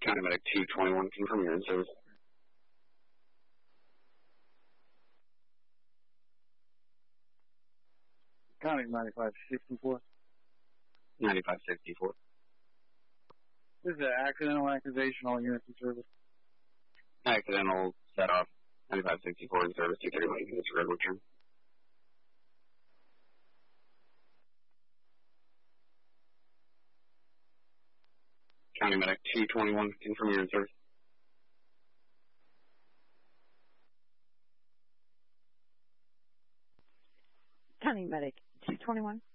County Medic 221, confirm you're in service. County 9564. 9564. This is an accidental activation, all units in service. Accidental set off, 9564 in service, 231 units for red return. County Medic 221, confirm you're in service. County Medic 221.